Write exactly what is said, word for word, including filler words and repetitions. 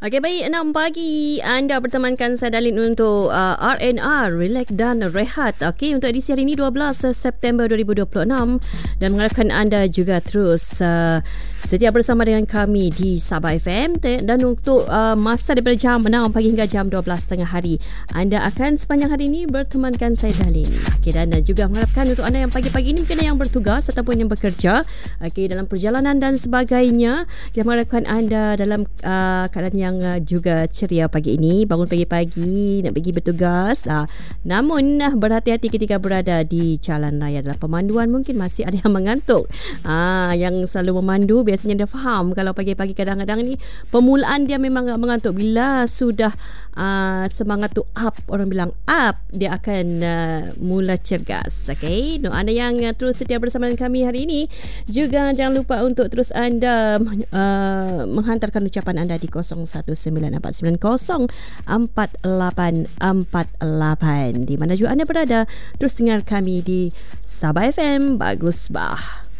Okey, baik, enam pagi anda bertemankan saya Dalin untuk uh, R and R, Relax dan Rehat. Okey, untuk edisi hari ini dua belas September dua ribu dua puluh enam, dan mengharapkan anda juga terus uh, setia bersama dengan kami di Sabah F M. Dan untuk uh, masa daripada jam enam pagi hingga jam dua belas tengah hari, anda akan sepanjang hari ini bertemankan saya Dalin. Okey, dan uh, juga mengharapkan untuk anda yang pagi-pagi ini mungkin yang bertugas ataupun yang bekerja, okey, dalam perjalanan dan sebagainya, kita mengharapkan anda dalam uh, keadaan yang uh, juga ceria pagi ini, bangun pagi-pagi nak pergi bertugas, uh, namun uh, berhati-hati ketika berada di jalan raya. Dalam pemanduan mungkin masih ada yang mengantuk. uh, Yang selalu memandu biasanya dia faham kalau pagi-pagi kadang-kadang ni permulaan dia memang mengantuk. Bila sudah uh, semangat tu up, orang bilang up, dia akan uh, mula cergas. Okay, no, anda yang uh, terus setia bersama dengan kami hari ini, juga jangan lupa untuk terus anda uh, menghantarkan ucapan anda di kosong satu sembilan empat sembilan kosong empat lapan empat lapan. Di mana juga anda berada, terus dengar kami di Sabah F M. Bagus bah.